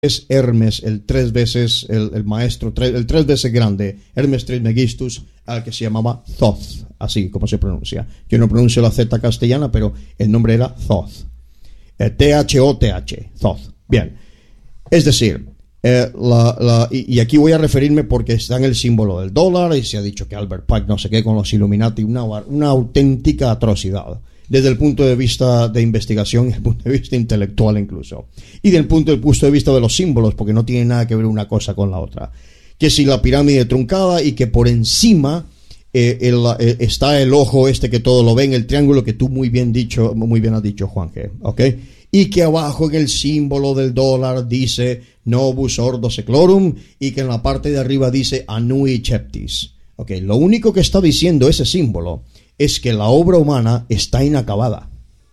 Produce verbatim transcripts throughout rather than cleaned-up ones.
es Hermes, el tres veces, el, el maestro, tres, el tres veces grande, Hermes Trismegistus, al que se llamaba Thoth, así como se pronuncia. Yo no pronuncio la Z castellana, pero el nombre era Thoth. Eh, T H O T H, Thoth. Bien. Es decir, eh, la, la, y, y aquí voy a referirme porque está en el símbolo del dólar y se ha dicho que Albert Pike no sé qué con los Illuminati, una, una auténtica atrocidad. Desde el punto de vista de investigación y desde el punto de vista intelectual incluso. Y del punto, del punto de vista de los símbolos, porque no tiene nada que ver una cosa con la otra. Que si la pirámide truncada y que por encima eh, el, eh, está el ojo este que todo lo ve en el triángulo que tú muy bien dicho, muy bien has dicho, Juan G. ¿Ok? Y que abajo en el símbolo del dólar dice Novus Ordo Seclorum y que en la parte de arriba dice Annui Ceptis. ¿Ok? Lo único que está diciendo ese símbolo es que la obra humana está inacabada.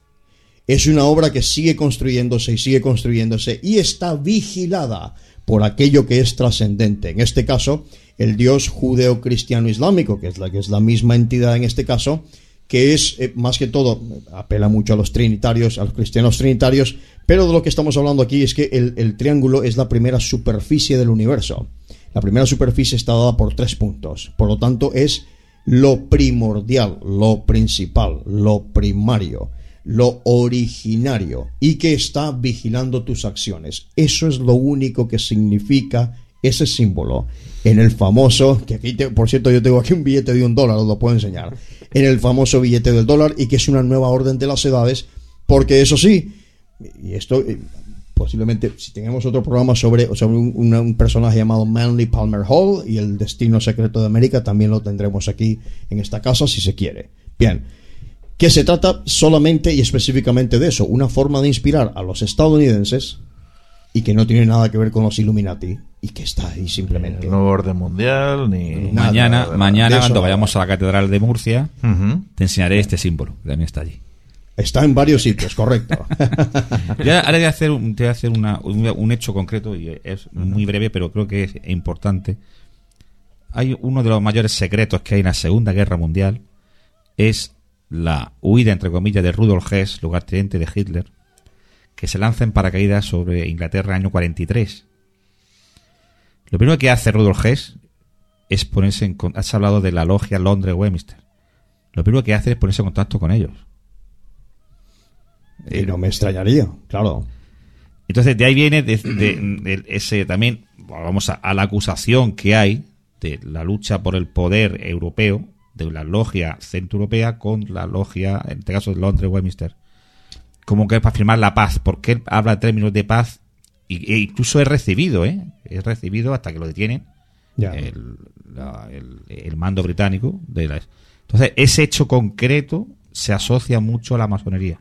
Es una obra que sigue construyéndose y sigue construyéndose y está vigilada por aquello que es trascendente. En este caso, el Dios judeo-cristiano-islámico, que es la que es la misma entidad en este caso, que es, eh, más que todo, apela mucho a los trinitarios, a los cristianos trinitarios, pero de lo que estamos hablando aquí es que el, el triángulo es la primera superficie del universo. La primera superficie está dada por tres puntos. Por lo tanto, es lo primordial, lo principal, lo primario, lo originario y que está vigilando tus acciones. Eso es lo único que significa ese símbolo en el famoso, que aquí te, por cierto yo tengo aquí un billete de un dólar, os lo puedo enseñar, en el famoso billete del dólar y que es una nueva orden de las edades, porque eso sí, y esto posiblemente si tenemos otro programa sobre, sobre un, un, un personaje llamado Manly Palmer Hall y el destino secreto de América, también lo tendremos aquí en esta casa si se quiere. Bien, que se trata solamente y específicamente de eso, una forma de inspirar a los estadounidenses y que no tiene nada que ver con los Illuminati y que está ahí simplemente. El nuevo orden mundial ni nada, mañana, nada, mañana eso, cuando nada. vayamos a la Catedral de Murcia, uh-huh. te enseñaré este símbolo, que también está allí. Está en varios sitios, correcto. Yo ahora voy a hacer, un, te voy a hacer una, un, un hecho concreto y es muy breve, pero creo que es importante. Hay uno de los mayores secretos que hay en la Segunda Guerra Mundial, es la huida, entre comillas, de Rudolf Hess, lugarteniente de Hitler, que se lanza en paracaídas sobre Inglaterra en el año cuarenta y tres. Lo primero que hace Rudolf Hess es ponerse en contacto. Has hablado de la logia Londres-Westminster. Lo primero que hace es ponerse en contacto con ellos. Y no me extrañaría, claro. Entonces de ahí viene de, de, de ese también, vamos a, a la acusación que hay de la lucha por el poder europeo de la logia centroeuropea con la logia, en este caso de Londres-Westminster, como que es para firmar la paz, porque él habla de términos de paz y, e incluso es recibido, ¿eh? Es recibido hasta que lo detienen Ya. el, la, el, el mando británico de la, entonces ese hecho concreto se asocia mucho a la masonería.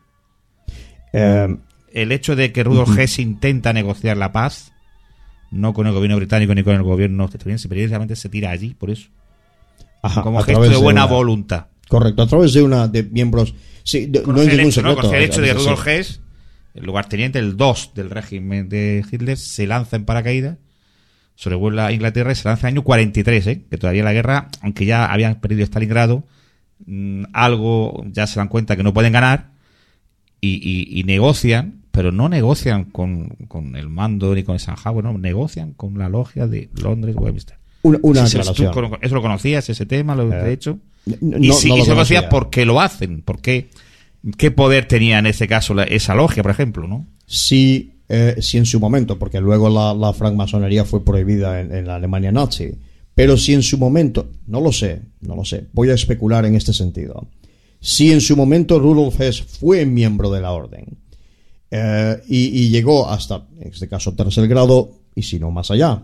Eh, El hecho de que Rudolf Hess intenta negociar la paz, no con el gobierno británico ni con el gobierno estadounidense, precisamente se tira allí, por eso. ajá, Como a gesto través de buena una- voluntad. Correcto, a través de una de miembros. Sí, de- no Conoce es el ningún hecho, ¿no? secreto. Conoce el hecho de es que decir, Rudolf Hess, el lugarteniente, el dos del régimen de Hitler, se lanza en paracaídas, sobrevuela a Inglaterra y se lanza en el año cuarenta y tres, ¿eh? Que todavía la guerra, aunque ya habían perdido Stalingrado, mmm, algo ya se dan cuenta que no pueden ganar y, y, y negocian, pero no negocian con, con el mando ni con Eisenhower, no, negocian con la logia de Londres-Westminster. Una, una Sí, sí, aclaración. ¿tú cono- ¿Eso lo conocías, ese tema, lo Eh, de hecho? No, y no- si, no y lo se lo conocía. conocía por qué lo hacen, por qué, qué poder tenía en ese caso la- esa logia, por ejemplo, ¿no? Sí, eh, sí en su momento, porque luego la, la francmasonería fue prohibida en, en la Alemania nazi. Pero si en su momento, no lo sé, no lo sé, voy a especular en este sentido. Si en su momento Rudolf Hess fue miembro de la orden eh, y, y llegó hasta, en este caso, tercer grado, y si no más allá,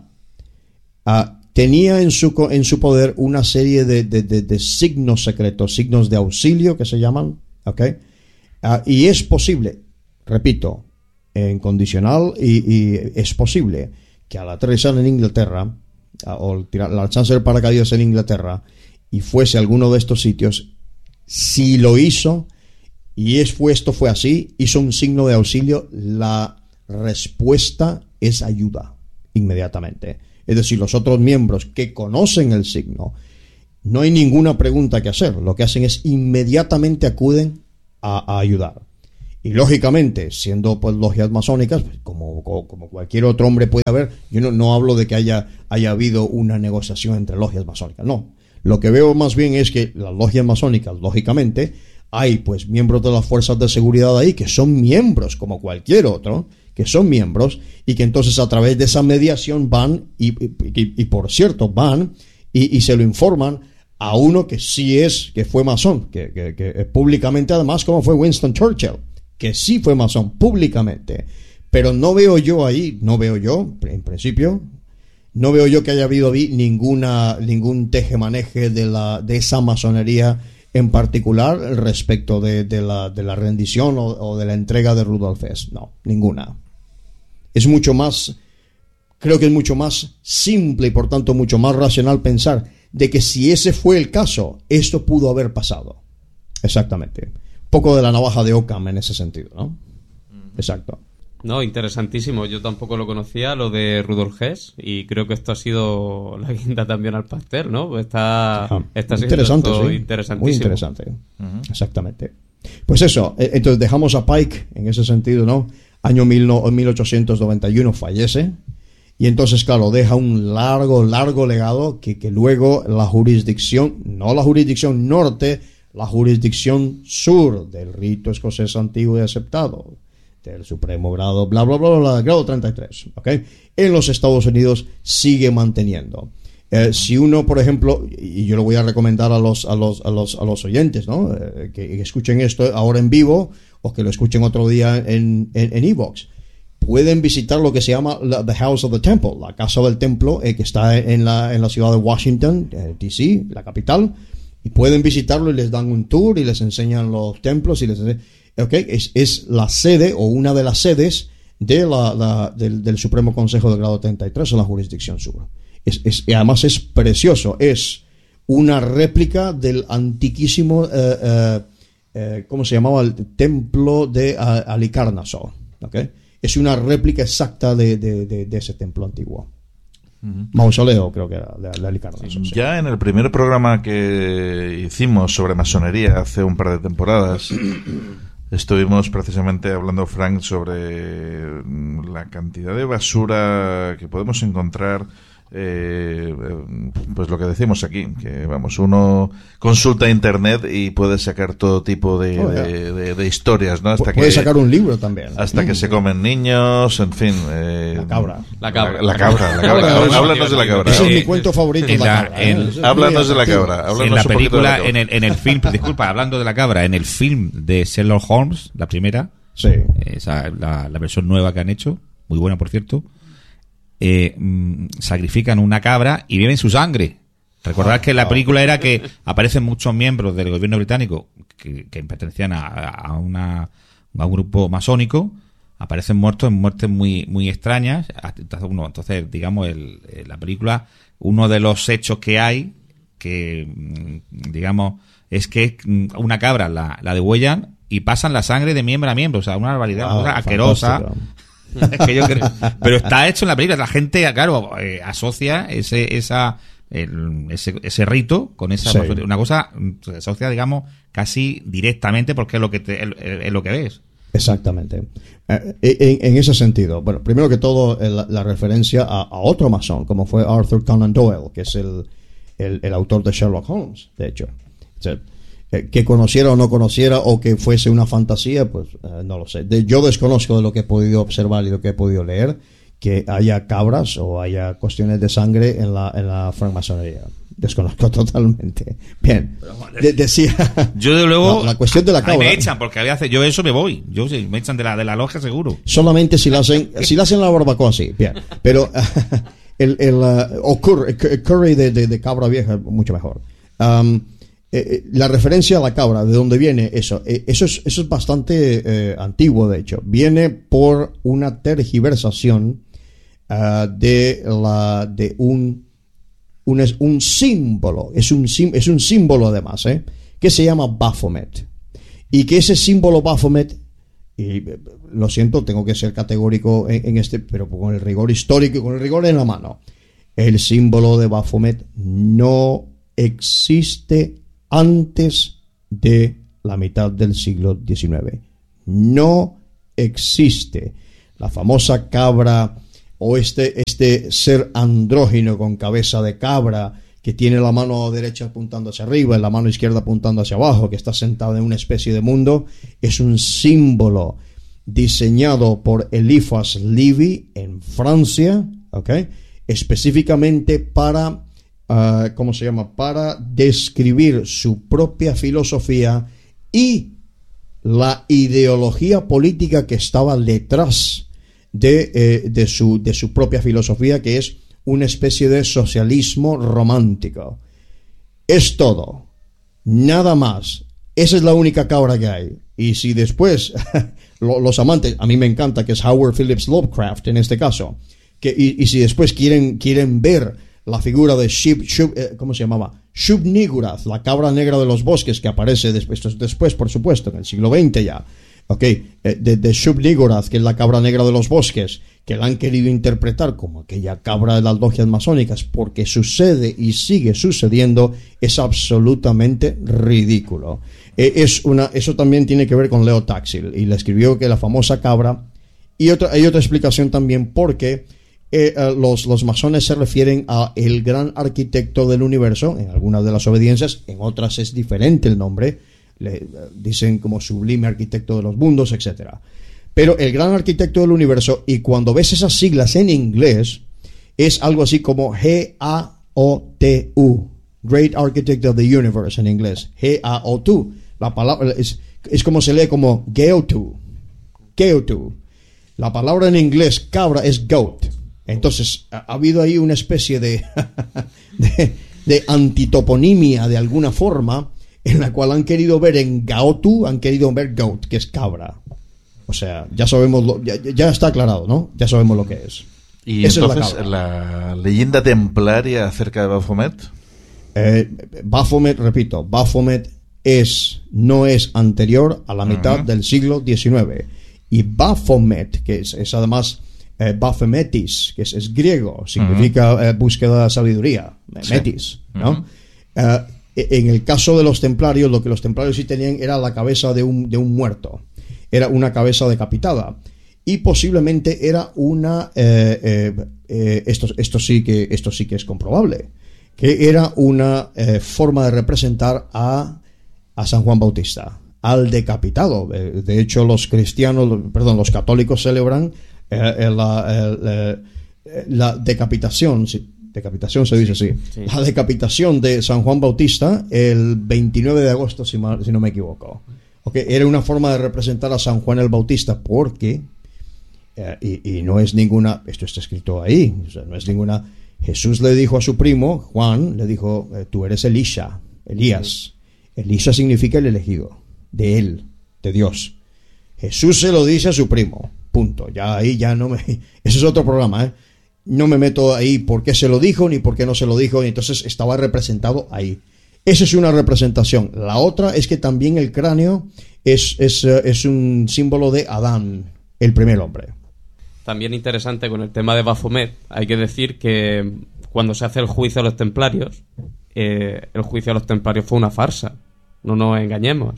ah, tenía en su, co- en su poder una serie de, de, de, de signos secretos, signos de auxilio que se llaman, ¿ok? Ah, y es posible, repito, en condicional, y, y es posible que al aterrizar en Inglaterra, ah, o tirar, lanzarse el paracaídas en Inglaterra, y fuese a alguno de estos sitios, si lo hizo, y es, fue, esto fue así, hizo un signo de auxilio, la respuesta es ayuda, inmediatamente. Es decir, los otros miembros que conocen el signo, no hay ninguna pregunta que hacer. Lo que hacen es inmediatamente acuden a, a ayudar. Y lógicamente, siendo pues logias masónicas, pues, como, como, como cualquier otro hombre puede haber, yo no, no hablo de que haya, haya habido una negociación entre logias masónicas, no. Lo que veo más bien es que las logias masónicas, lógicamente, hay pues miembros de las fuerzas de seguridad ahí que son miembros como cualquier otro, que son miembros, y que entonces a través de esa mediación van, y, y, y, y por cierto, van y, y se lo informan a uno que sí es, que fue masón, que, que, que públicamente además, como fue Winston Churchill, que sí fue masón públicamente. Pero no veo yo ahí, no veo yo, en principio, no veo yo que haya habido ahí ninguna, ningún tejemaneje de, la, de esa masonería en particular respecto de, de, la, de la rendición o, o de la entrega de Rudolf Hess. No, ninguna. Es mucho más, creo que es mucho más simple y por tanto mucho más racional pensar de que si ese fue el caso, esto pudo haber pasado. Exactamente. Un poco de la navaja de Occam en ese sentido, ¿no? Exacto. No, interesantísimo. Yo tampoco lo conocía, lo de Rudolf Hess, y creo que esto ha sido la guinda también al pastel, ¿no? Pues está, Ah, está siendo interesante, esto sí. interesantísimo. Muy interesante. Ujú. Exactamente. Pues eso, eh, entonces dejamos a Pike en ese sentido, ¿no? Año mil no- mil ochocientos noventa y uno fallece, y entonces, claro, deja un largo, largo legado que, que luego la jurisdicción, no la jurisdicción norte, la jurisdicción sur del rito escocés antiguo y aceptado, del supremo grado, bla, bla, bla, bla, bla, grado treinta y tres, ¿ok? En los Estados Unidos sigue manteniendo. Eh, si uno, por ejemplo, y yo lo voy a recomendar a los, a los, a los, a los oyentes, ¿no? Eh, que, que escuchen esto ahora en vivo o que lo escuchen otro día en, en, en iVoox. Pueden visitar lo que se llama la, The House of the Temple, la casa del templo, eh, que está en la, en la ciudad de Washington, eh, D C, la capital, y pueden visitarlo y les dan un tour y les enseñan los templos y les enseñan, okay, es, es la sede o una de las sedes de la, la, del, del Supremo Consejo del Grado treinta y tres en la jurisdicción sur. Es, es, y además es precioso, es una réplica del antiquísimo, eh, eh, eh, ¿cómo se llamaba? El templo de uh, Halicarnaso, ¿okay? Es una réplica exacta de, de, de, de ese templo antiguo. Uh-huh. Mausoleo, creo que era, de, de Halicarnaso. Sí. Sí. Ya en el primer programa que hicimos sobre masonería hace un par de temporadas, estuvimos precisamente hablando, Frank, sobre la cantidad de basura que podemos encontrar. Eh, pues lo que decimos aquí, que vamos, uno consulta internet y puede sacar todo tipo de, oh, yeah. de, de, de historias, ¿no? Hasta puede que sacar un libro también. hasta mm. que se comen niños, en fin. Eh, la cabra. La cabra. La, la cabra. La cabra. Háblanos de la cabra. Ese es mi cuento favorito. En la la, cabra, en, ¿eh? Háblanos de la cabra. Háblanos en la un poquito película, de la cabra. en el, en el film, disculpa, hablando de la cabra, en el film de Sherlock Holmes, la primera, sí. esa, la, la versión nueva que han hecho, muy buena por cierto. Eh, mmm, sacrifican una cabra y beben su sangre. Recordad que la película era que aparecen muchos miembros del gobierno británico que, que pertenecían a, a, una, a un grupo masónico, aparecen muertos en muertes muy muy extrañas. Entonces, digamos, el, la película, uno de los hechos que hay, que digamos, es que una cabra la, la degüellan y pasan la sangre de miembro a miembro, o sea, una barbaridad, Ah, una cosa asquerosa. fantástico. Es que yo creo, pero está hecho en la película. La gente, claro, eh, asocia ese esa el, ese, ese rito con esa Sí. una cosa, se asocia, digamos, casi directamente porque es lo que te, es, es lo que ves. Exactamente. Eh, en, en ese sentido, bueno, primero que todo, la, la referencia a, a otro masón, como fue Arthur Conan Doyle, que es el, el, el autor de Sherlock Holmes, de hecho. O sea, eh, que conociera o no conociera, o que fuese una fantasía, pues eh, no lo sé. De, yo desconozco de lo que he podido observar y lo que he podido leer, que haya cabras o haya cuestiones de sangre en la, en la francmasonería. Desconozco totalmente. Bien, de, decía yo de luego la, la cuestión de la ahí cabra. me echan porque había hace, yo eso me voy, yo sí, me echan de la de la logia seguro. Solamente si la hacen, si la hacen la barbacoa, sí, bien. Pero el, el uh, o curry, curry de, de, de cabra vieja mucho mejor. Um, eh, la referencia a la cabra, ¿de dónde viene eso? Eh, eso es eso es bastante eh, antiguo, de hecho. Viene por una tergiversación uh, de la de un Un, es un símbolo, es un, es un símbolo además, ¿eh? que se llama Baphomet. Y que ese símbolo Baphomet, y lo siento, tengo que ser categórico en, en este, pero con el rigor histórico y con el rigor en la mano, el símbolo de Baphomet no existe antes de la mitad del siglo diecinueve. No existe. La famosa cabra o este, este ser andrógino con cabeza de cabra que tiene la mano derecha apuntando hacia arriba y la mano izquierda apuntando hacia abajo, que está sentado en una especie de mundo, es un símbolo diseñado por Eliphas Levi en Francia, ¿okay? Específicamente para, uh, ¿cómo se llama? Para describir su propia filosofía y la ideología política que estaba detrás de, eh, de, su, de su propia filosofía, que es una especie de socialismo romántico. Es todo, nada más. Esa es la única cabra que hay. Y si después los amantes, a mí me encanta que es Howard Phillips Lovecraft en este caso, que, y, y si después quieren, quieren ver la figura de Shub, Shub, eh, ¿cómo se llamaba? Shub-Niggurath, la cabra negra de los bosques, que aparece después, después por supuesto, en el siglo veinte ya, ok, eh, de, de Shub-Niggurath, que es la cabra negra de los bosques, que la han querido interpretar como aquella cabra de las logias masónicas, porque sucede y sigue sucediendo, es absolutamente ridículo. Eh, es una, eso también tiene que ver con Leo Taxil, y le escribió que la famosa cabra, y otra, hay otra explicación también, porque Eh, uh, los, los masones se refieren a el gran arquitecto del universo, en algunas de las obediencias, en otras es diferente el nombre, le uh, dicen como sublime arquitecto de los mundos, etcétera. Pero el gran arquitecto del universo, y cuando ves esas siglas en inglés, es algo así como G A O T U, Great Architect of the Universe en inglés, G A O T U, la palabra es, es como se lee como Geotu, Geotu. La palabra en inglés cabra es goat. Entonces, ha, ha habido ahí una especie de, de, de antitoponimia de alguna forma, en la cual han querido ver en Gaotu, han querido ver goat, que es cabra. O sea, ya sabemos, lo, ya, ya está aclarado, ¿no? Ya sabemos lo que es. Y Esa entonces, es la, la leyenda templaria acerca de Baphomet. Eh, Baphomet, repito, Baphomet es, no es anterior a la mitad uh-huh. del siglo diecinueve. Y Baphomet, que es, es además... Eh, Baphometis, que es, es griego, significa uh-huh. eh, búsqueda de sabiduría, sí. Metis, ¿no? Uh-huh. Eh, en el caso de los templarios, lo que los templarios sí tenían era la cabeza de un, de un muerto, era una cabeza decapitada, y posiblemente era una, eh, eh, eh, esto, esto, sí que, esto sí que es comprobable, que era una eh, forma de representar a, a San Juan Bautista, al decapitado. De, de hecho, los cristianos, perdón, los católicos celebran Eh, la, eh, la decapitación, sí, decapitación se dice así, sí. La decapitación de San Juan Bautista el veintinueve de agosto, si, mal, si no me equivoco. Okay, era una forma de representar a San Juan el Bautista, porque eh, y, y no es ninguna, esto está escrito ahí, o sea, no es ninguna. Jesús le dijo a su primo Juan, le dijo, eh, tú eres Elisha, Elías. Elisha significa el elegido de él, de Dios. Jesús se lo dice a su primo. Punto. Ya ahí ya no me... Ese es otro programa, ¿eh? No me meto ahí por qué se lo dijo ni por qué no se lo dijo. Y entonces estaba representado ahí. Esa es una representación. La otra es que también el cráneo es, es, es un símbolo de Adán, el primer hombre. También interesante con el tema de Baphomet, hay que decir que cuando se hace el juicio a los templarios, eh, el juicio a los templarios fue una farsa. No nos engañemos.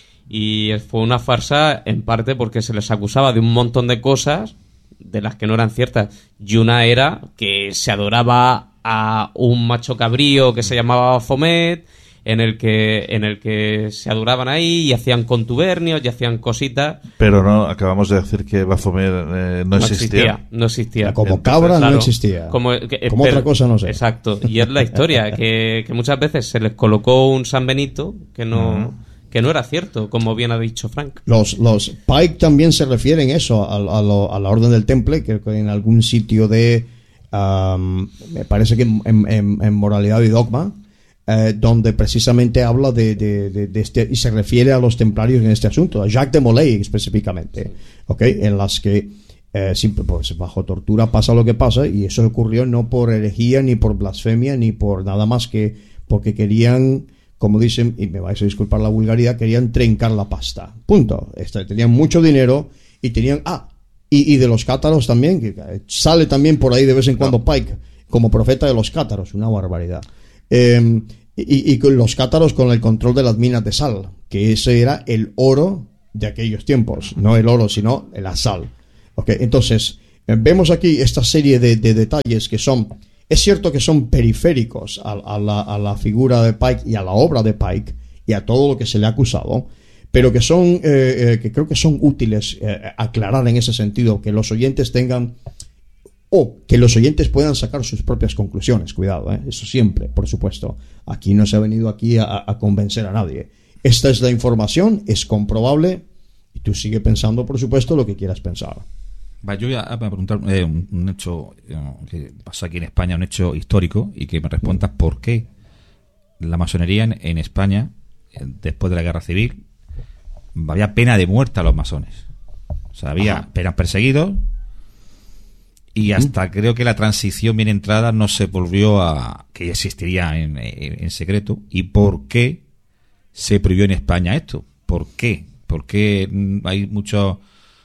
Y fue una farsa en parte porque se les acusaba de un montón de cosas de las que no eran ciertas, y una era que se adoraba a un macho cabrío que se llamaba Baphomet, en el que en el que se adoraban ahí y hacían contubernios y hacían cositas. Pero no, acabamos de decir que Baphomet eh, no, no existía. existía. No existía. Como Entonces, cabra claro, no existía. Como, que, como pero, otra cosa no sé. Exacto. Y es la historia, que, que muchas veces se les colocó un San Benito que no... Uh-huh. que no era cierto, como bien ha dicho Frank. Los, los Pike también se refieren eso a, a, lo, a la Orden del Temple, que en algún sitio de um, me parece que en, en, en Moralidad y Dogma, eh, donde precisamente habla de, de, de, de este, y se refiere a los templarios en este asunto, a Jacques de Molay específicamente, sí. ¿Okay? En las que eh, siempre, pues, bajo tortura pasa lo que pasa, y eso ocurrió no por herejía ni por blasfemia ni por nada más que porque querían, como dicen, y me vais a disculpar la vulgaridad, querían trencar la pasta. Punto. Este, tenían mucho dinero y tenían... Ah, y, y de los cátaros también, que sale también por ahí de vez en cuando no. Pike como profeta de los cátaros, una barbaridad. Eh, y, y con los cátaros con el control de las minas de sal, que ese era el oro de aquellos tiempos, no el oro, sino la sal. ¿Okay? Entonces, eh, vemos aquí esta serie de, de detalles que son, es cierto que son periféricos a, a, la, a la figura de Pike y a la obra de Pike y a todo lo que se le ha acusado, pero que son, eh, eh, que creo que son útiles eh, aclarar en ese sentido, que los oyentes tengan, o que los oyentes puedan sacar sus propias conclusiones. Cuidado, ¿eh? Eso siempre, por supuesto. Aquí no se ha venido aquí a, a convencer a nadie. Esta es la información, es comprobable, y tú sigue pensando, por supuesto, lo que quieras pensar. Va, yo voy a, a preguntar eh, un, un hecho eh, que pasa aquí en España, un hecho histórico, y que me respondas por qué la masonería en, en España, eh, después de la Guerra Civil, había pena de muerte a los masones. O sea, había Ajá. penas perseguidos, y hasta ¿Mm? creo que la transición bien entrada no se volvió a... que existiría en, en, en secreto. ¿Y por qué se prohibió en España esto? ¿Por qué? Porque hay muchos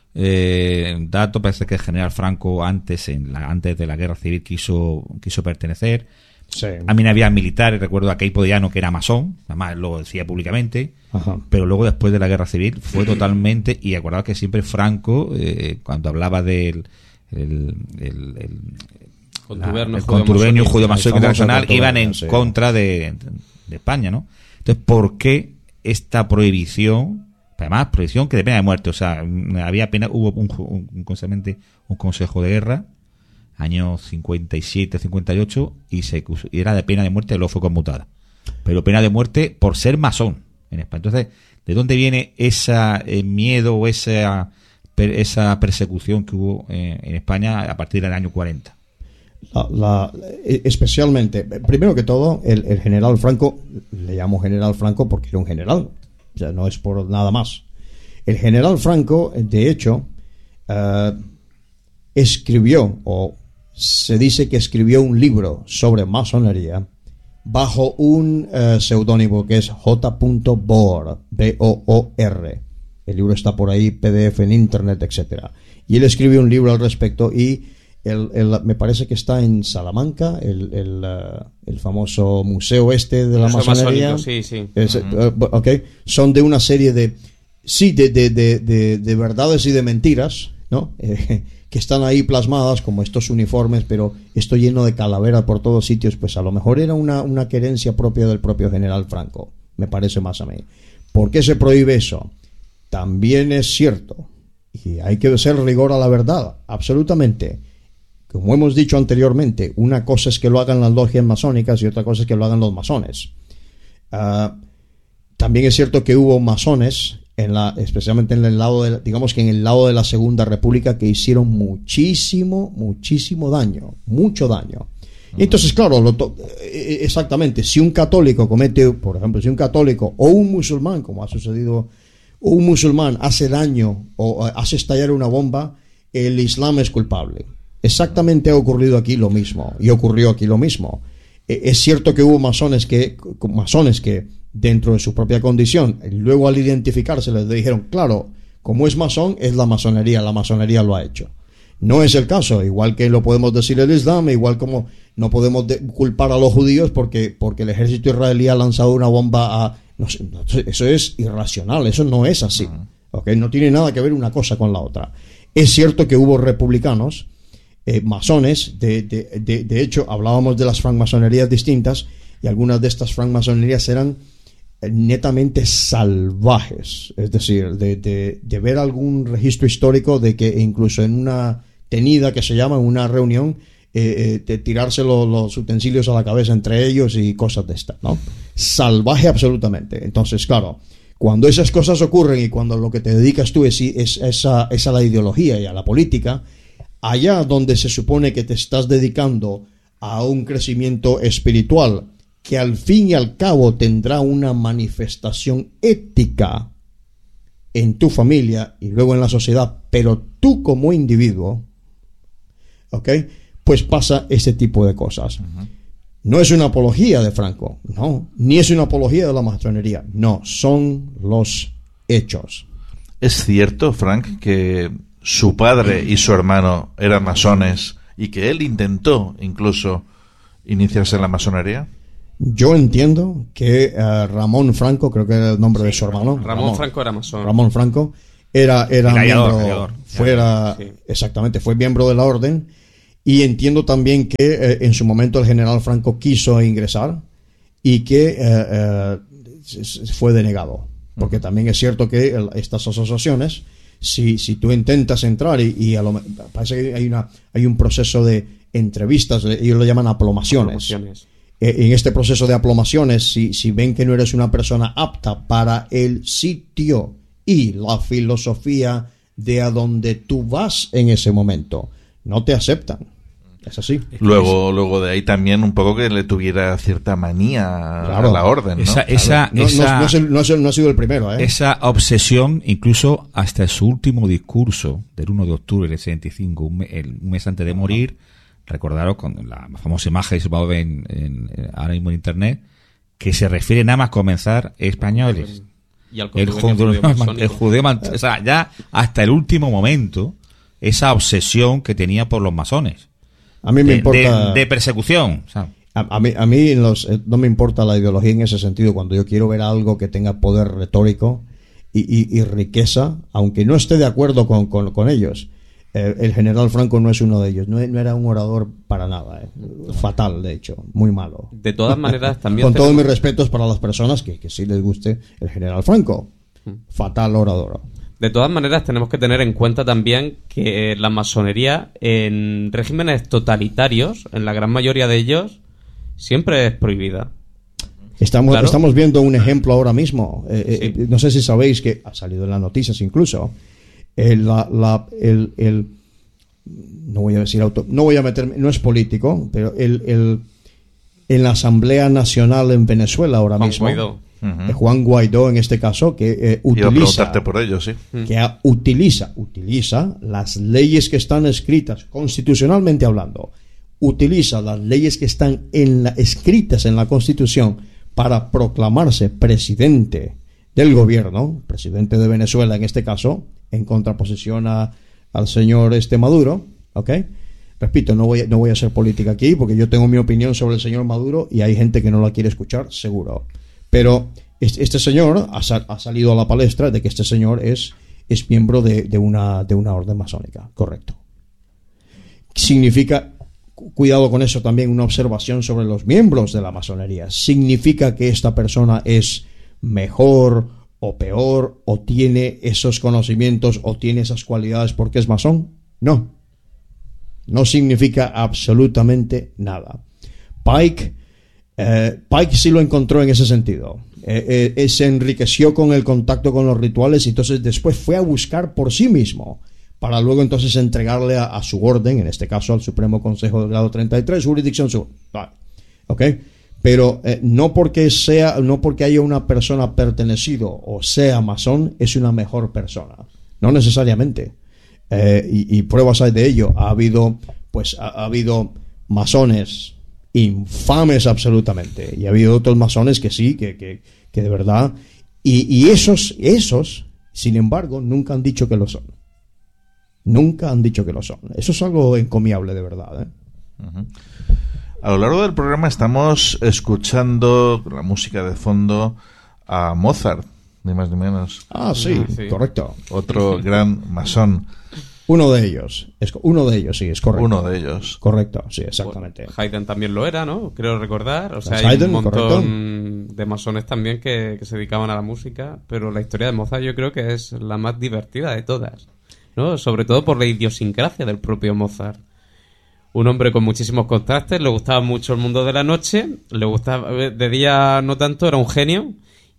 eh, datos. Parece que el general Franco antes en la, antes de la Guerra Civil quiso quiso pertenecer. Sí. A mí había militares, recuerdo a Queipo de Llano, que era masón, además lo decía públicamente. Ajá. Pero luego después de la Guerra Civil fue totalmente, y acordado que siempre Franco, eh, cuando hablaba del el, el, el, Contubernio, el contubernio judío-masónico internacional, iban en sí. contra de, de España, ¿no? Entonces, ¿por qué esta prohibición? Además, prohibición que de pena de muerte. O sea, había pena, hubo un, un, un, un consejo de guerra, años cincuenta y siete, cincuenta y ocho, y, se, y era de pena de muerte, y luego fue conmutada. Pero pena de muerte por ser masón en España. Entonces, ¿de dónde viene ese eh, miedo o esa, per, esa persecución que hubo eh, en España a partir del año cuarenta? La, la, especialmente, primero que todo, el, el general Franco, le llamo general Franco porque era un general, o sea, no es por nada más. El general Franco, de hecho, uh, escribió, o se dice que escribió un libro sobre masonería bajo un uh, seudónimo que es J. Boor, B O O R. El libro está por ahí, P D F en internet, etcétera. Y él escribió un libro al respecto, y El, el, me parece que está en Salamanca, el, el, uh, el famoso museo este de la masonería. Sí, sí. Es, uh, okay. Son de una serie de, sí, de, de, de, de, de verdades y de mentiras, ¿no? Eh, que están ahí plasmadas como estos uniformes, pero esto lleno de calaveras por todos sitios. Pues a lo mejor era una, una querencia propia del propio general Franco, me parece más a mí. ¿Por qué se prohíbe eso? También es cierto, y hay que hacer rigor a la verdad, absolutamente. Como hemos dicho anteriormente, una cosa es que lo hagan las logias masónicas y otra cosa es que lo hagan los masones. Uh, también es cierto que hubo masones, en la, especialmente en el lado de la, digamos que en el lado de la Segunda República, que hicieron muchísimo, muchísimo daño, mucho daño. Y entonces, claro, lo to- exactamente, si un católico comete, por ejemplo, si un católico o un musulmán, como ha sucedido, o un musulmán hace daño o hace estallar una bomba, el Islam es culpable. Exactamente ha ocurrido aquí lo mismo, y ocurrió aquí lo mismo. Eh, es cierto que hubo masones que, masones que dentro de su propia condición, luego al identificarse les dijeron, claro, como es masón, es la masonería, la masonería lo ha hecho. No es el caso, igual que lo podemos decir el Islam, igual como no podemos de- culpar a los judíos porque, porque el ejército israelí ha lanzado una bomba a... No sé, eso es irracional, eso no es así. ¿Okay? No tiene nada que ver una cosa con la otra. Es cierto que hubo republicanos, Eh, masones, de, de, de, de hecho hablábamos de las francmasonerías distintas, y algunas de estas francmasonerías eran eh, netamente salvajes, es decir, de, de, de ver algún registro histórico de que incluso en una tenida que se llama, en una reunión, eh, eh, de tirarse lo, los utensilios a la cabeza entre ellos y cosas de estas, ¿no? Salvaje absolutamente. Entonces, claro, cuando esas cosas ocurren y cuando lo que te dedicas tú es, es, es, a, es a la ideología y a la política, allá donde se supone que te estás dedicando a un crecimiento espiritual que al fin y al cabo tendrá una manifestación ética en tu familia y luego en la sociedad, pero tú como individuo, ¿ok? Pues pasa ese tipo de cosas. Uh-huh. No es una apología de Franco, no, ni es una apología de la masonería, no, son los hechos. ¿Es cierto, Frank, que su padre y su hermano eran masones y que él intentó incluso iniciarse en la masonería? Yo entiendo que uh, Ramón Franco, creo que era el nombre sí, de su hermano. Ramón, Ramón Franco era masón. Ramón Franco era, era gallador, miembro, gallador. fuera, sí. exactamente, fue miembro de la orden. Y entiendo también que eh, en su momento el general Franco quiso ingresar y que eh, eh, fue denegado. Porque también es cierto que el, estas asociaciones, si, si tú intentas entrar y, y a lo, parece que hay, una, hay un proceso de entrevistas, ellos lo llaman aplomaciones. aplomaciones. En este proceso de aplomaciones, si, si ven que no eres una persona apta para el sitio y la filosofía de a donde tú vas en ese momento, no te aceptan. Es así. Luego, luego de ahí también un poco que le tuviera cierta manía claro. a la orden, ¿no? Esa, esa, no, esa, no, no, es el, no, es el, no ha sido el primero, ¿eh? Esa obsesión, incluso hasta su último discurso del uno de octubre del setenta y cinco, un, el, un mes antes de morir, recordaros con la famosa imagen que se va a ver en, en, ahora mismo en internet, que se refiere nada más comenzar españoles. Y al el judío, el judío, o sea, ya hasta el último momento, esa obsesión que tenía por los masones. A mí me de, importa... De, de persecución. O sea, a, a mí, a mí los, no me importa la ideología en ese sentido. Cuando yo quiero ver algo que tenga poder retórico y, y, y riqueza, aunque no esté de acuerdo con, con, con ellos, eh, el general Franco no es uno de ellos. No, no era un orador para nada. Eh. Fatal, de hecho. Muy malo. De todas maneras, también... con tenemos... todos mis respetos para las personas que, que sí les guste el general Franco. Fatal orador. De todas maneras, tenemos que tener en cuenta también que la masonería en regímenes totalitarios, en la gran mayoría de ellos, siempre es prohibida. Estamos, claro. estamos viendo un ejemplo ahora mismo. Eh, sí. eh, no sé si sabéis que ha salido en las noticias incluso. El, la, la, el, el, no voy a decir auto, no voy a meterme, no es político, pero el, el, en la Asamblea Nacional en Venezuela ahora Juan mismo. Guaidó. Uh-huh. Juan Guaidó en este caso que eh, utiliza Iba a preguntarte por ello, sí. que a, utiliza utiliza las leyes que están escritas constitucionalmente hablando, utiliza las leyes que están en la, escritas en la Constitución para proclamarse presidente del gobierno, presidente de Venezuela en este caso, en contraposición a, al señor este Maduro, ¿ok? Repito, no voy, no voy a hacer política aquí porque yo tengo mi opinión sobre el señor Maduro y hay gente que no la quiere escuchar, seguro. Pero este señor ha, sal, ha salido a la palestra de que este señor es, es miembro de, de, una, de una orden masónica, correcto. Significa, cuidado con eso también, una observación sobre los miembros de la masonería. ¿Significa que esta persona es mejor o peor o tiene esos conocimientos o tiene esas cualidades porque es masón? No. No significa absolutamente nada. Pike... Eh, Pike sí lo encontró en ese sentido. Eh, eh, se enriqueció con el contacto con los rituales y entonces después fue a buscar por sí mismo para luego entonces entregarle a, a su orden, en este caso al Supremo Consejo del Grado treinta y tres, jurisdicción sur. Vale. ¿Ok? Pero eh, no porque sea, no porque haya una persona pertenecido o sea masón es una mejor persona. No necesariamente. Eh, y, y pruebas hay de ello. Ha habido, pues, ha, ha habido masones infames absolutamente y ha habido otros masones que sí, que, que, que de verdad y, y esos, esos sin embargo nunca han dicho que lo son, nunca han dicho que lo son. Eso es algo encomiable de verdad, ¿eh? Uh-huh. A lo largo del programa estamos escuchando la música de fondo a Mozart, ni más ni menos. Ah, sí, sí. Correcto. Otro gran masón. Uno de ellos, es, uno de ellos, sí, es correcto. Uno de ellos. Correcto, sí, exactamente. Bueno, Haydn también lo era, ¿no? Creo recordar. O sea, Las hay Haydn, un montón correcto. de masones también que, que se dedicaban a la música, pero la historia de Mozart yo creo que es la más divertida de todas, ¿no? Sobre todo por la idiosincrasia del propio Mozart. Un hombre con muchísimos contrastes, le gustaba mucho el mundo de la noche, le gustaba de día no tanto, era un genio.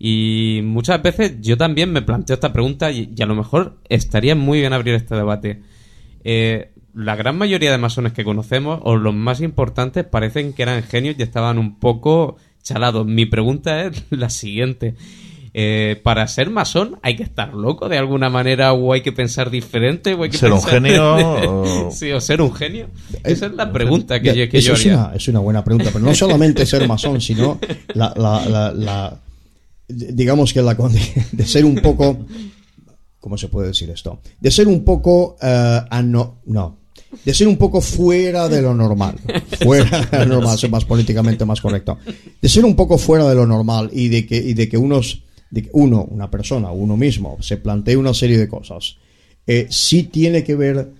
Y muchas veces yo también me planteo esta pregunta y, y a lo mejor estaría muy bien abrir este debate. Eh, la gran mayoría de masones que conocemos, o los más importantes, parecen que eran genios y estaban un poco chalados. Mi pregunta es la siguiente. Eh, ¿Para ser masón hay que estar loco de alguna manera o hay que pensar diferente? O hay que ¿Ser pensar un genio? De... O... Sí, o ser un genio. Esa es la pregunta que ya, yo, que yo es haría. Una, es una buena pregunta, pero no solamente ser masón, sino la... la, la, la digamos que la de ser un poco, ¿cómo se puede decir esto? De ser un poco uh, ano, no, de ser un poco fuera de lo normal. Fuera de lo normal, es más políticamente más correcto. De ser un poco fuera de lo normal y de que, y de que unos, de que uno, una persona, uno mismo, se plantee una serie de cosas. Eh, sí tiene que ver,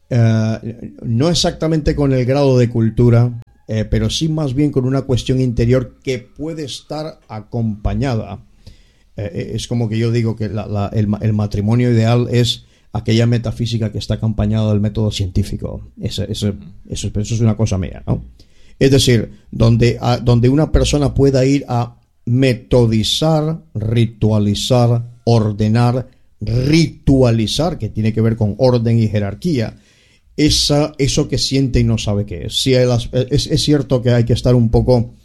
eh, no exactamente con el grado de cultura, eh, pero sí más bien con una cuestión interior que puede estar acompañada. Eh, es como que yo digo que la, la, el, el matrimonio ideal es aquella metafísica que está acompañada del método científico. Eso, eso, eso, eso es una cosa mía, ¿no? Es decir, donde, a, donde una persona pueda ir a metodizar, ritualizar, ordenar, ritualizar, que tiene que ver con orden y jerarquía, esa, eso que siente y no sabe qué es. Sí, es, es, es cierto que hay que estar un poco...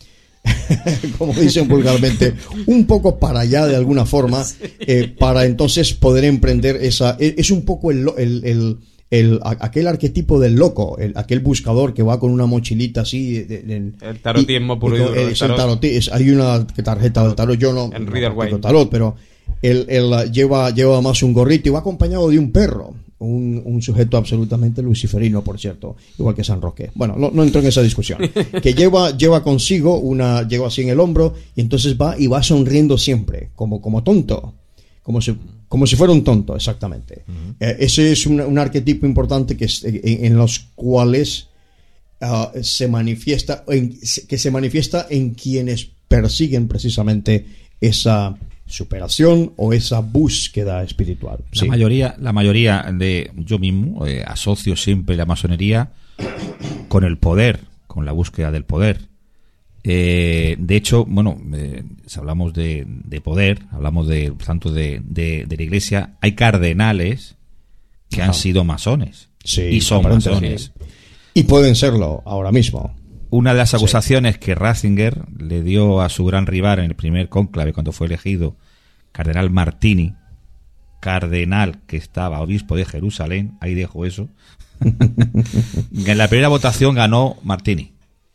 como dicen vulgarmente, un poco para allá de alguna forma, eh, para entonces poder emprender esa... Es un poco el, el, el, el aquel arquetipo del loco, el, aquel buscador que va con una mochilita así... De, de, el tarotismo puro y duro. Es el tarot, es, hay una tarjeta del tarot, yo no... El Rider-Waite. Tarot, pero él, él lleva, lleva más un gorrito y va acompañado de un perro. Un, un sujeto absolutamente luciferino, por cierto, igual que San Roque. Bueno, no, no entro en esa discusión. Que lleva, lleva consigo una, lleva así en el hombro y entonces va y va sonriendo siempre, como, como tonto, como si, como si fuera un tonto, exactamente. Uh-huh. Eh, ese es un, un arquetipo importante que es, en, en los cuales uh, se manifiesta, en, que se manifiesta en quienes persiguen precisamente esa superación o esa búsqueda espiritual. La sí. mayoría, la mayoría de yo mismo eh, asocio siempre la masonería con el poder, con la búsqueda del poder. Eh, de hecho, bueno, eh, si hablamos de, de poder, hablamos de tanto de, de, de la Iglesia, hay cardenales que Ajá. han sido masones sí, y son masones. Sí. Y pueden serlo ahora mismo. Una de las acusaciones sí. que Ratzinger le dio a su gran rival en el primer cónclave cuando fue elegido, Cardenal Martini, cardenal que estaba obispo de Jerusalén, ahí dejo eso, en la primera votación ganó Martini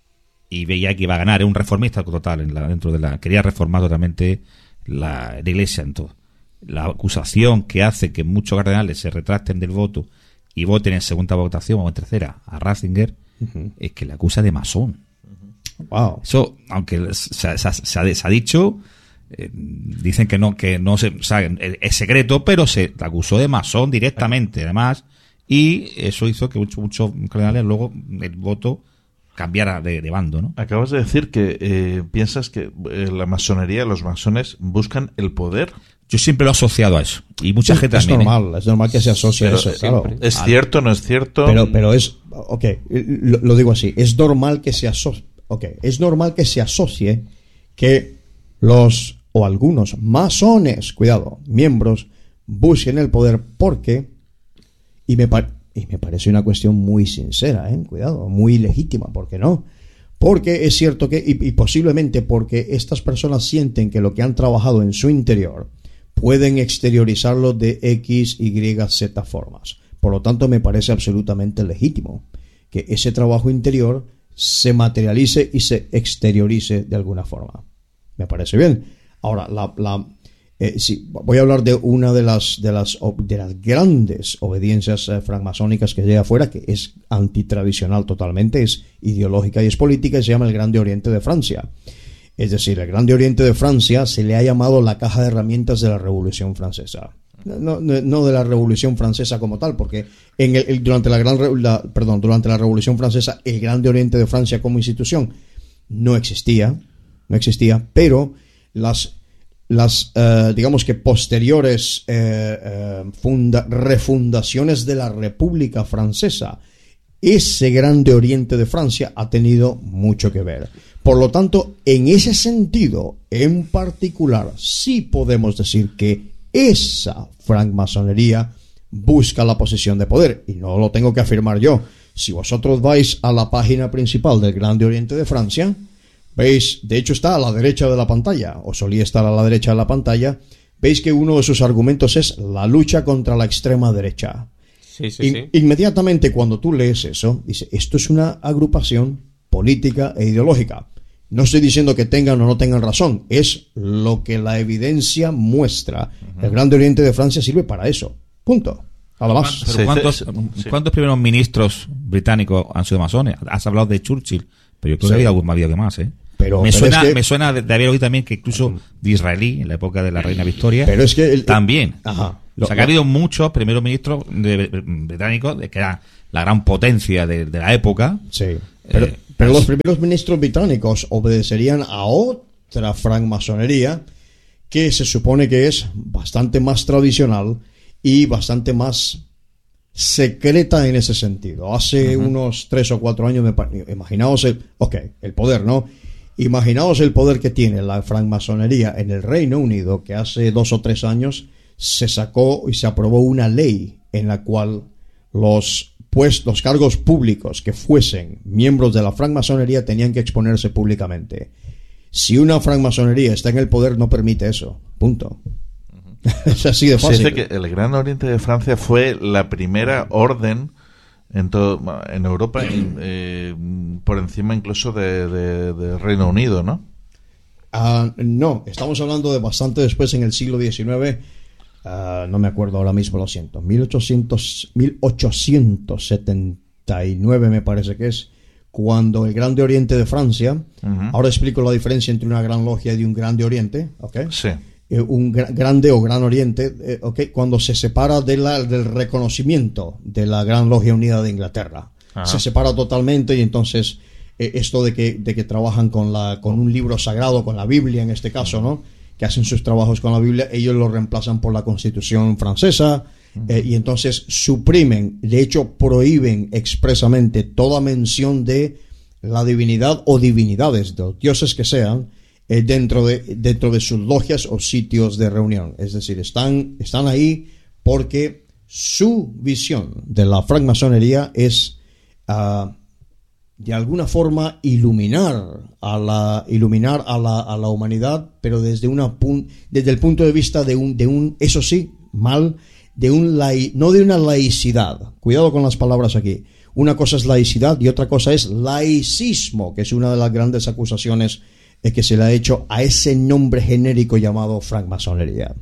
y veía que iba a ganar, era un reformista total en la, dentro de la, quería reformar totalmente la, la Iglesia en todo. La acusación que hace que muchos cardenales se retracten del voto y voten en segunda votación o en tercera a Ratzinger uh-huh. es que le acusa de masón. Uh-huh. Wow. Eso, aunque se, se, se, ha, se ha dicho, eh, dicen que no, que no se, o sea, es secreto, pero se le acusó de masón directamente, además, y eso hizo que muchos mucho cardenales luego el voto cambiara de, de bando, ¿no? Acabas de decir que eh, piensas que eh, la masonería, los masones buscan el poder. Yo siempre lo he asociado a eso. Y mucha es, gente es también. Es normal, ¿eh? Es normal que se asocie pero, a eso, claro. ¿Es cierto, no es cierto? Pero, pero es, ok, lo, lo digo así, es normal que se asocie, ok, es normal que se asocie que los, o algunos masones, cuidado, miembros, busquen el poder porque, y me, par, y me parece una cuestión muy sincera, ¿eh? Cuidado, muy legítima, ¿por qué no? Porque es cierto que, y, y posiblemente porque estas personas sienten que lo que han trabajado en su interior pueden exteriorizarlo de X, Y, Z formas. Por lo tanto, me parece absolutamente legítimo que ese trabajo interior se materialice y se exteriorice de alguna forma. Me parece bien. Ahora, la, la, eh, sí, voy a hablar de una de las, de las, de las grandes obediencias eh, francmasónicas que llega afuera, que es antitradicional totalmente, es ideológica y es política, y se llama el Grande Oriente de Francia. Es decir, el Grande Oriente de Francia se le ha llamado la caja de herramientas de la Revolución Francesa. No, no, no de la Revolución Francesa como tal, porque en el, el, durante la gran la, perdón, durante la Revolución Francesa el Grande Oriente de Francia como institución no existía, no existía, pero las las eh, digamos que posteriores eh, eh, funda, refundaciones de la República Francesa, ese Grande Oriente de Francia ha tenido mucho que ver. Por lo tanto, en ese sentido, en particular, sí podemos decir que esa francmasonería busca la posición de poder. Y no lo tengo que afirmar yo. Si vosotros vais a la página principal del Grande Oriente de Francia, veis, de hecho está a la derecha de la pantalla, o solía estar a la derecha de la pantalla, veis que uno de sus argumentos es la lucha contra la extrema derecha. Sí, sí, In- sí. Inmediatamente cuando tú lees eso, dice, esto es una agrupación política e ideológica. No estoy diciendo que tengan o no tengan razón, es lo que la evidencia muestra. Uh-huh. El Grande Oriente de Francia sirve para eso. Punto. Nada más. Pero Sí, ¿cuántos, sí, sí. ¿cuántos primeros ministros británicos han sido masones? Has hablado de Churchill, pero yo creo Sí. que había algún había que más, ¿eh? Pero- me, pero suena, es que- me suena de, de haber oído también que incluso Disraeli, en la época de la reina Victoria, Pero es que el- también. Ajá. O sea, que ha habido muchos primeros ministros de- de- británicos, de que era la gran potencia de, de la época. Sí. Pero, Eh, pero pues- los primeros ministros británicos obedecerían a otra francmasonería que se supone que es bastante más tradicional y bastante más secreta en ese sentido. Hace uh-huh. unos tres o cuatro años, me, imaginaos el, ok, el poder, ¿no? Imaginaos el poder que tiene la francmasonería en el Reino Unido, que hace dos o tres años se sacó y se aprobó una ley en la cual los, pues, los cargos públicos que fuesen miembros de la francmasonería tenían que exponerse públicamente. Si una francmasonería está en el poder, no permite eso. Punto. Es así de fácil. Se dice que el Gran Oriente de Francia fue la primera orden en todo en Europa, eh, por encima incluso de, de, de Reino Unido, ¿no? Uh, no, estamos hablando de bastante después, en el siglo diecinueve. Uh, no me acuerdo ahora mismo, lo siento. mil ochocientos, mil ochocientos setenta y nueve me parece que es, cuando el Grande Oriente de Francia, uh-huh. ahora explico la diferencia entre una Gran Logia y un Grande Oriente, ¿ok? Sí. Eh, un gra- Grande o Gran Oriente, eh, ¿ok? Cuando se separa de la, del reconocimiento de la Gran Logia Unida de Inglaterra. Ajá. Se separa totalmente y entonces eh, esto de que, de que trabajan con, la, con un libro sagrado, con la Biblia en este caso, ¿no? Que hacen sus trabajos con la Biblia, ellos lo reemplazan por la Constitución francesa. Eh, y entonces suprimen, de hecho prohíben expresamente toda mención de la divinidad o divinidades, de los dioses que sean, eh, dentro de dentro de sus logias o sitios de reunión. Es decir, están, están ahí porque su visión de la francmasonería es uh, de alguna forma iluminar a la iluminar a la, a la humanidad, pero desde una pun- desde el punto de vista de un de un eso sí, mal de un lai- no de una laicidad. Cuidado con las palabras aquí. Una cosa es laicidad y otra cosa es laicismo, que es una de las grandes acusaciones eh, que se le ha hecho a ese nombre genérico llamado francmasonería.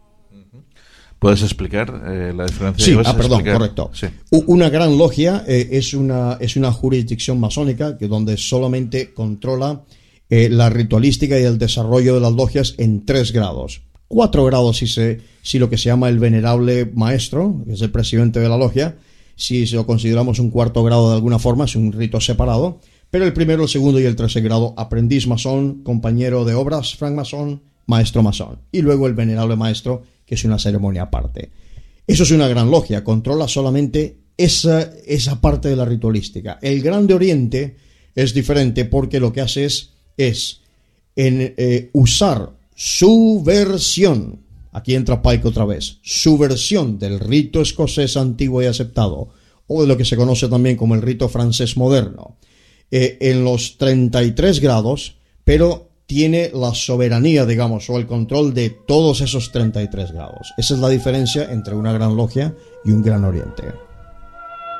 ¿Puedes explicar eh, la diferencia? Sí, ¿Vas ah, a perdón, explicar? correcto. Sí. U- Una gran logia eh, es una es una jurisdicción masónica que donde solamente controla eh, la ritualística y el desarrollo de las logias en tres grados. Cuatro grados si, se, si lo que se llama el venerable maestro, que es el presidente de la logia, si lo consideramos un cuarto grado de alguna forma, es un rito separado, pero el primero, el segundo y el tercer grado, aprendiz masón, compañero de obras, francmasón, maestro masón, y luego el venerable maestro, que es una ceremonia aparte. Eso es una gran logia, controla solamente esa, esa parte de la ritualística. El Grande Oriente es diferente porque lo que hace es, es en, eh, usar su versión, aquí entra Pike otra vez, su versión del rito escocés antiguo y aceptado, o de lo que se conoce también como el rito francés moderno, eh, en los treinta y tres grados, pero tiene la soberanía, digamos, o el control de todos esos treinta y tres grados. Esa es la diferencia entre una gran logia y un gran oriente.